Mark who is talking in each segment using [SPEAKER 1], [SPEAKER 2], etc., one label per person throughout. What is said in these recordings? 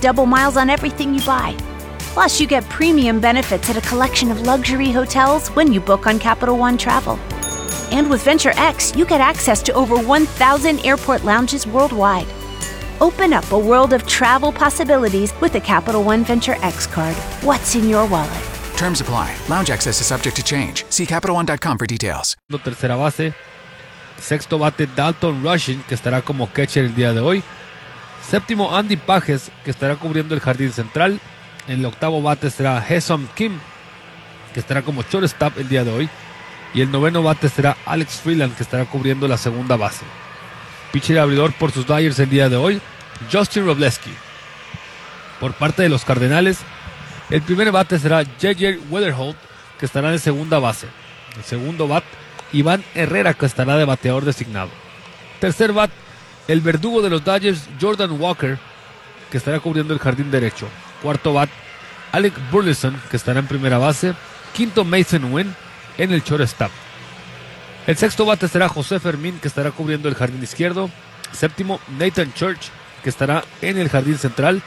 [SPEAKER 1] double miles on everything you buy. Plus, you get premium benefits at a collection of luxury hotels when you book on Capital One Travel. And with Venture X, you get access to over 1,000 airport lounges worldwide. Open up a world of travel possibilities with the Capital One Venture X card. What's in your wallet?
[SPEAKER 2] Terms apply. Lounge access is subject to change. See CapitalOne.com for details.
[SPEAKER 3] Tercera base. Sexto bate Dalton Rushing, que estará como catcher el día de hoy. Séptimo Andy Pages, que estará cubriendo el jardín central. En el octavo bate será Hesam Kim, que estará como shortstop el día de hoy. Y el noveno bate será Alex Freeland, que estará cubriendo la segunda base. Pitcher abridor por sus Dodgers el día de hoy, Justin Robleski. Por parte de los Cardenales, el primer bate será J.J. Weatherholt, que estará en segunda base. El segundo bat, Iván Herrera, que estará de bateador designado. Tercer bat, el verdugo de los Dodgers, Jordan Walker, que estará cubriendo el jardín derecho. Cuarto bat, Alec Burleson, que estará en primera base. Quinto, Mason Wynn en el shortstop. El sexto bate será José Fermín, que estará cubriendo el jardín izquierdo. Séptimo, Nathan Church, que estará en el jardín central.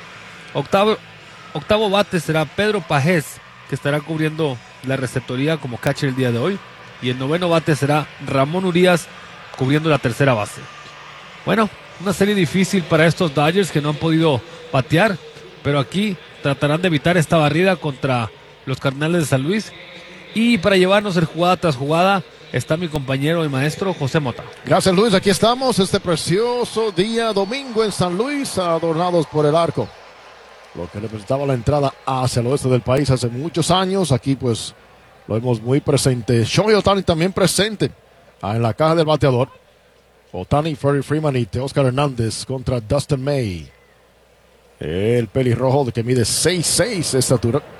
[SPEAKER 3] Octavo bate será Pedro Pajés, que estará cubriendo la receptoría como catcher el día de hoy. Y el noveno bate será Ramón Urias, cubriendo la tercera base. Bueno, una serie difícil para estos Dodgers que no han podido batear, pero aquí tratarán de evitar esta barrida contra los Cardenales de San Luis. Y para llevarnos el jugada tras jugada está mi compañero y maestro José Mota.
[SPEAKER 4] Gracias, Luis. Aquí estamos este precioso día domingo en San Luis, adornados por el arco, lo que representaba la entrada hacia el oeste del país hace muchos años. Aquí pues lo vemos muy presente. Shohei Ohtani también presente en la caja del bateador. Ohtani, Freddie Freeman y Teoscar Hernández contra Dustin May, el pelirrojo que mide 6'6" de estatura.